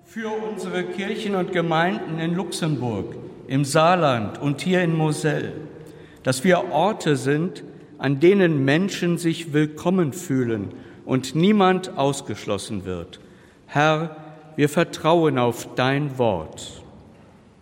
für unsere Kirchen und Gemeinden in Luxemburg, im Saarland und hier in Moselle, dass wir Orte sind, an denen Menschen sich willkommen fühlen und niemand ausgeschlossen wird. Herr, wir vertrauen auf dein Wort.